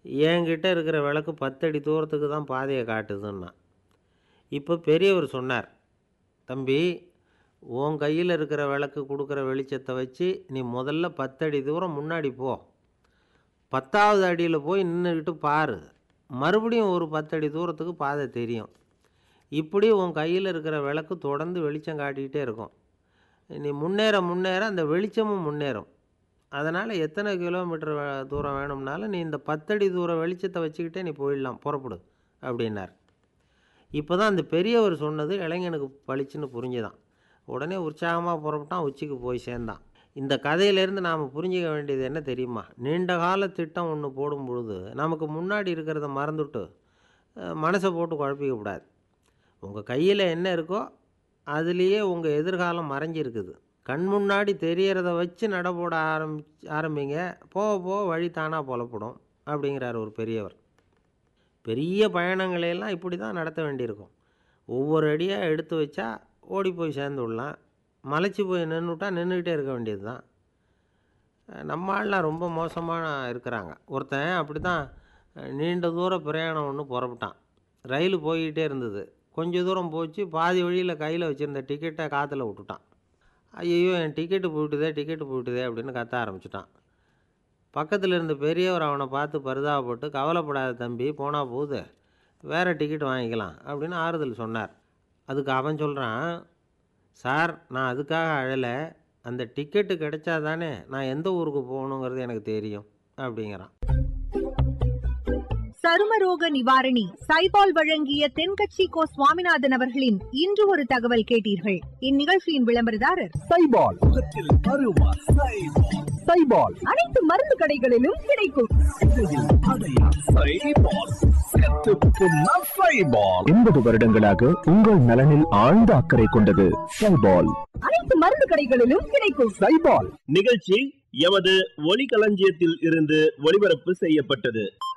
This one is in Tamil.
என்கிட்ட இருக்கிற விளக்கு 10 அடி தூரத்துக்கு தான் பாதையை காட்டுதுன்னா. இப்போ பெரியவர் சொன்னார், தம்பி, உன் கையில் இருக்கிற விளக்கு கொடுக்குற வெளிச்சத்தை வச்சு நீ முதல்ல 10 அடி தூரம் முன்னாடி போ, 10வது அடியில் போய் நின்றுக்கிட்டு பாரு, மறுபடியும் ஒரு 10 அடி தூரத்துக்கு பாதை தெரியும். இப்படி உன் கையில் இருக்கிற விளக்கு தொடர்ந்து வெளிச்சம் காட்டிக்கிட்டே இருக்கும். நீ முன்னேற முன்னேற அந்த வெளிச்சமும் முன்னேறும். அதனால் எத்தனை கிலோமீட்டர் தூரம் வேணும்னாலும் நீ இந்த 10 அடி தூரம் வெளிச்சத்தை வச்சுக்கிட்டே நீ போயிடலாம், புறப்படு அப்படின்னார். இப்போ தான் அந்த பெரியவர் சொன்னது இளைஞனுக்கு பளிச்சுன்னு புரிஞ்சுதான். உடனே உற்சாகமாக புறப்பட்டான், உச்சிக்கு போய் சேர்ந்தான். இந்த கதையிலேருந்து நாம் புரிஞ்சிக்க வேண்டியது என்ன தெரியுமா? நீண்ட கால திட்டம் ஒன்று போடும் பொழுது நமக்கு முன்னாடி இருக்கிறத மறந்துவிட்டு மனசை போட்டு குழப்பிக்க கூடாது. உங்கள் கையில் என்ன இருக்கோ அதுலேயே உங்கள் எதிர்காலம் மறைஞ்சிருக்குது. கண் முன்னாடி தெரியறத வச்சு நடப்போட ஆரம்பிங்க, போக போக வழி தானாக புலப்படும் அப்படிங்கிறார் ஒரு பெரியவர். பெரிய பயணங்களையெல்லாம் இப்படி தான் நடத்த வேண்டியிருக்கும். ஒவ்வொரு அடியாக எடுத்து வச்சா ஓடி போய் சேர்ந்து விடலாம், மலைச்சி போய் நின்றுட்டா நின்றுக்கிட்டே இருக்க வேண்டியது தான். நம்ம ஆள்லாம் ரொம்ப மோசமான இருக்கிறாங்க. ஒருத்தன் அப்படி தான் நீண்ட தூர பிரயாணம் ஒன்று புறப்பட்டான். ரயில் போய்கிட்டே இருந்தது. கொஞ்சம் தூரம் போச்சு, பாதி வழியில் கையில் வச்சுருந்த டிக்கெட்டை காற்றுல விட்டுட்டான். ஐயோ, என் டிக்கெட்டு போயிட்டுதே அப்படின்னு கத்த ஆரம்பிச்சிட்டான். பக்கத்தில் இருந்த பெரியவர் அவனை பார்த்து பரிதாபப்பட்டு, கவலைப்படாத தம்பி, போனால் போகுது, வேறு டிக்கெட் வாங்கிக்கலாம் அப்படின்னு ஆறுதல் சொன்னார். அதுக்கு அவன் சொல்கிறான், சார், நான் அதுக்காக அழலை, அந்த டிக்கெட்டு கிடைச்சா தானே நான் எந்த ஊருக்கு போகணுங்கிறது எனக்கு தெரியும் அப்படிங்கிறான். சருமரோக நிவாரணி சைபால் வழங்கிய தென்கட்சி கோ சுவாமிநாதன் அவர்களின் இன்று ஒரு தகவல் கேட்டீர்கள். இந்நிகழ்ச்சியின் விளம்பரதாரர் சைபால். சைபால் அனைத்து மருந்து கடைகளிலும் கிடைக்கும். 80 வருடங்களாக உங்கள் நலனில் ஆழ்ந்த அக்கறை கொண்டது சைபால். அனைத்து மருந்து கடைகளிலும் கிடைக்கும் சைபால். நிகழ்ச்சி எமது ஒலிகளஞ்சியத்தில் இருந்து ஒளிபரப்பு செய்யப்பட்டது.